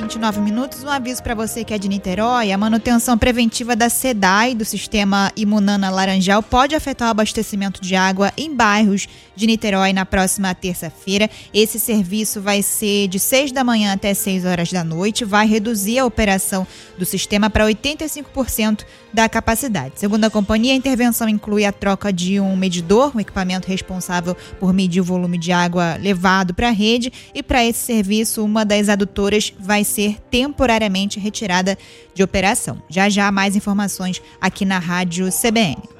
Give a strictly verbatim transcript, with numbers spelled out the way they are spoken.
vinte e nove minutos. Um aviso para você que é de Niterói: a manutenção preventiva da SEDAI, do Sistema Imunana Laranjal, pode afetar o abastecimento de água em bairros de Niterói na próxima terça-feira. Esse serviço vai ser de seis da manhã até seis horas da noite, vai reduzir a operação do sistema para oitenta e cinco por cento da capacidade. Segundo a companhia, a intervenção inclui a troca de um medidor, um equipamento responsável por medir o volume de água levado para a rede, e para esse serviço, uma das adutoras vai ser temporariamente retirada de operação. Já já mais informações aqui na Rádio C B N.